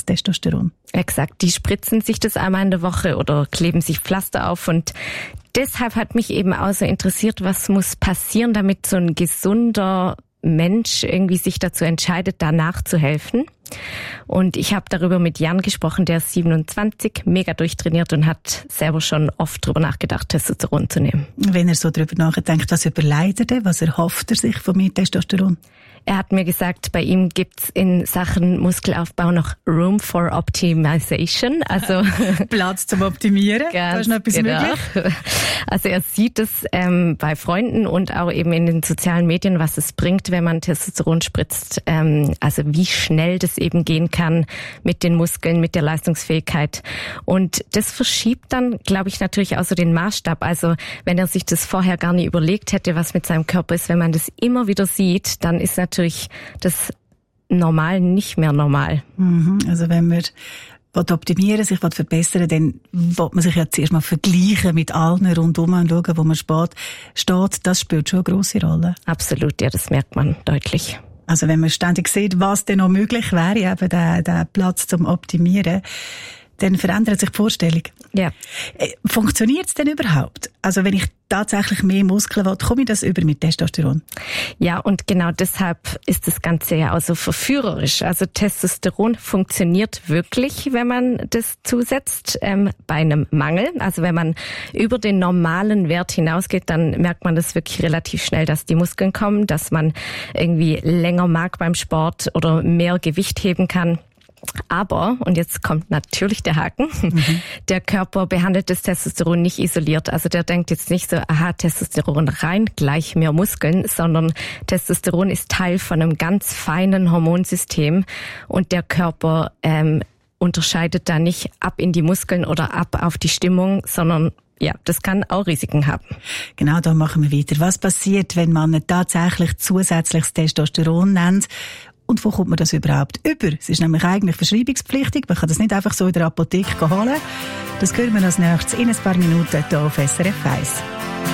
Testosteron. Exakt, die spritzen sich das einmal in der Woche oder kleben sich Pflaster auf und deshalb hat mich eben auch so interessiert, was muss passieren, damit so ein gesunder Mensch irgendwie sich dazu entscheidet, danach zu helfen. Und ich habe darüber mit Jan gesprochen, der ist 27, mega durchtrainiert und hat selber schon oft darüber nachgedacht, Testosteron zu nehmen. Wenn er so darüber nachdenkt, was überleitet er, was erhofft er sich von mehr Testosteron? Er hat mir gesagt, bei ihm gibt's in Sachen Muskelaufbau noch Room for Optimization, also Platz zum Optimieren. Da ist noch etwas möglich. Also er sieht es bei Freunden und auch eben in den sozialen Medien, was es bringt, wenn man Testosteron spritzt. Also wie schnell das eben gehen kann mit den Muskeln, mit der Leistungsfähigkeit. Und das verschiebt dann, glaube ich, natürlich auch so den Maßstab. Also wenn er sich das vorher gar nicht überlegt hätte, was mit seinem Körper ist, wenn man das immer wieder sieht, dann ist natürlich das normal nicht mehr normal. Also wenn man optimieren, sich verbessern, dann will man sich ja zuerst mal vergleichen mit allen rundum und schauen, wo man steht. Das spielt schon eine grosse Rolle. Absolut, ja, das merkt man deutlich. Also wenn man ständig sieht, was denn noch möglich wäre, eben der Platz zum Optimieren, dann verändert sich die Vorstellung. Ja. Funktioniert es denn überhaupt? Also wenn ich tatsächlich mehr Muskeln will, komme ich das über mit Testosteron? Ja, und genau deshalb ist das Ganze ja auch so verführerisch. Also Testosteron funktioniert wirklich, wenn man das zusetzt, bei einem Mangel. Also wenn man über den normalen Wert hinausgeht, dann merkt man das wirklich relativ schnell, dass die Muskeln kommen, dass man irgendwie länger mag beim Sport oder mehr Gewicht heben kann. Aber, und jetzt kommt natürlich der Haken, der Körper behandelt das Testosteron nicht isoliert. Also der denkt jetzt nicht so, aha, Testosteron rein, gleich mehr Muskeln, sondern Testosteron ist Teil von einem ganz feinen Hormonsystem und der Körper unterscheidet da nicht ab in die Muskeln oder ab auf die Stimmung, sondern ja, das kann auch Risiken haben. Genau, da machen wir weiter. Was passiert, wenn man tatsächlich zusätzliches Testosteron nennt? Und wo kommt man das überhaupt über? Es ist nämlich eigentlich verschreibungspflichtig. Man kann das nicht einfach so in der Apotheke holen. Das hören wir als nächstes in ein paar Minuten hier auf SRF 1.